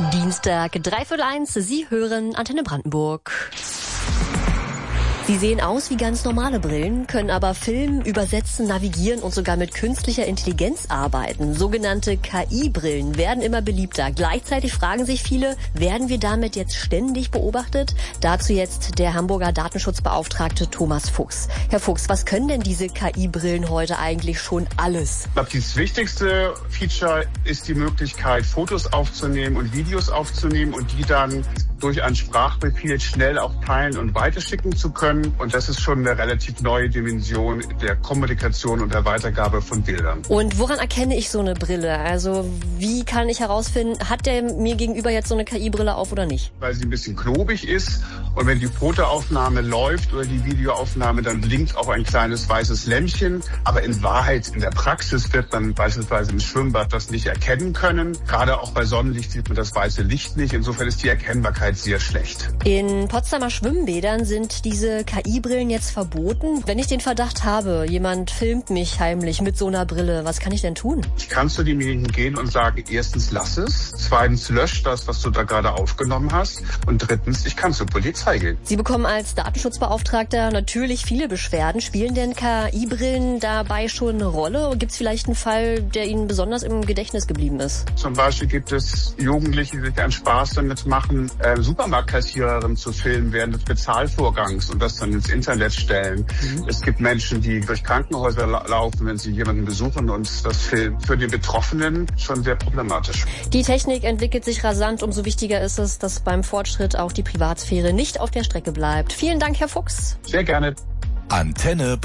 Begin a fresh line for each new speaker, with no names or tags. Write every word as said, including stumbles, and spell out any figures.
Dienstag, dreiviertel eins. Sie hören Antenne Brandenburg. Sie sehen aus wie ganz normale Brillen, können aber filmen, übersetzen, navigieren und sogar mit künstlicher Intelligenz arbeiten. Sogenannte K I-Brillen werden immer beliebter. Gleichzeitig fragen sich viele, werden wir damit jetzt ständig beobachtet? Dazu jetzt der Hamburger Datenschutzbeauftragte Thomas Fuchs. Herr Fuchs, was können denn diese K I-Brillen heute eigentlich schon alles?
Ich glaube, das wichtigste Feature ist die Möglichkeit, Fotos aufzunehmen und Videos aufzunehmen und die dann durch einen Sprachbefehl schnell auch teilen und weiterschicken zu können. Und das ist schon eine relativ neue Dimension der Kommunikation und der Weitergabe von Bildern.
Und woran erkenne ich so eine Brille? Also wie kann ich herausfinden, hat der mir gegenüber jetzt so eine K I-Brille auf oder nicht?
Weil sie ein bisschen klobig ist und wenn die Fotoaufnahme läuft oder die Videoaufnahme, dann blinkt auch ein kleines weißes Lämpchen. Aber in Wahrheit, in der Praxis wird man beispielsweise im Schwimmbad das nicht erkennen können. Gerade auch bei Sonnenlicht sieht man das weiße Licht nicht. Insofern ist die Erkennbarkeit sehr schlecht.
In Potsdamer Schwimmbädern sind diese K I-Brillen jetzt verboten. Wenn ich den Verdacht habe, jemand filmt mich heimlich mit so einer Brille, was kann ich denn tun?
Ich kann zu demjenigen gehen und sagen, erstens lass es, zweitens lösch das, was du da gerade aufgenommen hast und drittens, ich kann zur Polizei gehen.
Sie bekommen als Datenschutzbeauftragter natürlich viele Beschwerden. Spielen denn K I-Brillen dabei schon eine Rolle? Gibt es vielleicht einen Fall, der Ihnen besonders im Gedächtnis geblieben ist?
Zum Beispiel gibt es Jugendliche, die sich einen Spaß damit machen, äh, Supermarktkassiererin zu filmen während des Bezahlvorgangs und das dann ins Internet stellen. Mhm. Es gibt Menschen, die durch Krankenhäuser la- laufen, wenn sie jemanden besuchen und das filmen. Für den Betroffenen schon sehr problematisch.
Die Technik entwickelt sich rasant. Umso wichtiger ist es, dass beim Fortschritt auch die Privatsphäre nicht auf der Strecke bleibt. Vielen Dank, Herr Fuchs.
Sehr gerne.
Antenne